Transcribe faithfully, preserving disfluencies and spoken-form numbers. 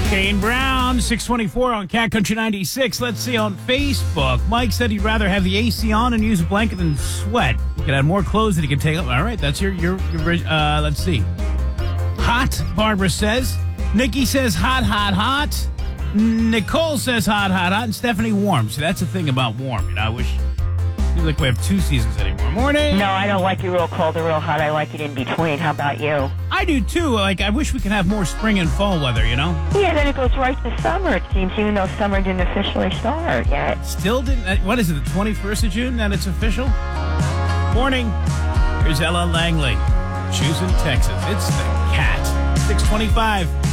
Kane Brown, six twenty-four on Cat Country ninety-six. Let's see on Facebook. Mike said he'd rather have the A C on and use a blanket than sweat. He could have more clothes that he could take off. All right, that's your, your, your uh, let's see. Hot, Barbara says. Nikki says hot, hot, hot. Nicole says hot, hot, hot. And Stephanie warm. See, that's the thing about warm. You know, I wish, seems like we have two seasons anymore. Morning. No, I don't like it real cold or real hot. I like it in between. How about you? I do, too. Like, I wish we could have more spring and fall weather, you know? Yeah, then it goes right to summer, it seems, even though summer didn't officially start yet. Still didn't? What is it, the twenty-first of June that it's official? Morning. Here's Ella Langley. Choosing Texas. It's the Cat. six twenty-five.